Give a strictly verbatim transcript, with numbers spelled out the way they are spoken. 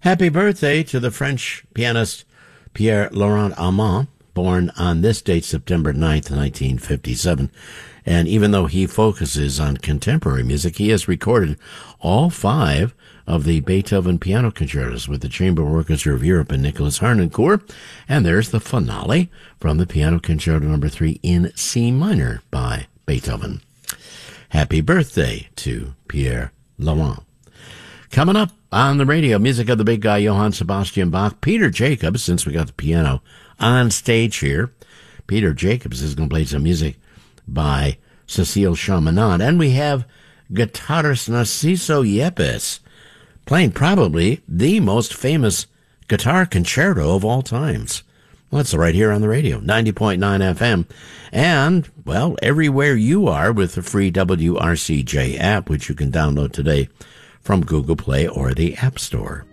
Happy birthday to the French pianist Pierre-Laurent Armand, born on this date, September ninth, nineteen fifty-seven. And even though he focuses on contemporary music, he has recorded all five of the Beethoven piano concertos with the Chamber Orchestra of Europe and Nicholas Harnoncourt. And there's the finale from the Piano Concerto number three in C minor by Beethoven. Happy birthday to Pierre-Laurent. Coming up on the radio, music of the big guy, Johann Sebastian Bach. Peter Jacobs, since we got the piano on stage here, Peter Jacobs is going to play some music by Cecile Chaminade. And we have guitarist Narciso Yepes playing probably the most famous guitar concerto of all times. Well, that's right here on the radio, ninety point nine F M. And, well, everywhere you are with the free W R C J app, which you can download today from Google Play or the App Store.